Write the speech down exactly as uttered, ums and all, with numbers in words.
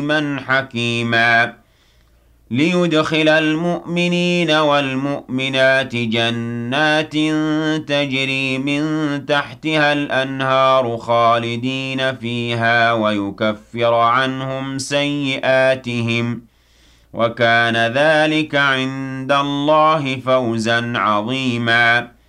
عليما حكيما ليدخل المؤمنين والمؤمنات جنات تجري من تحتها الأنهار خالدين فيها ويكفر عنهم سيئاتهم وكان ذلك عند الله فوزا عظيما